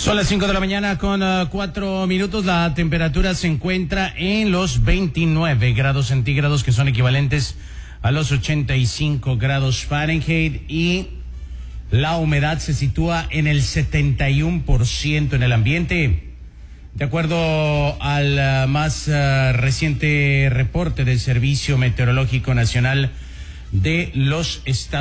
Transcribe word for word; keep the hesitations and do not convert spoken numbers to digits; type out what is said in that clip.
Son las cinco de la mañana con uh, cuatro minutos. La temperatura se encuentra en los veintinueve grados centígrados, que son equivalentes a los ochenta y cinco grados Fahrenheit, y la humedad se sitúa en el setenta y uno por ciento en el ambiente. De acuerdo al uh, más uh, reciente reporte del Servicio Meteorológico Nacional de los Estados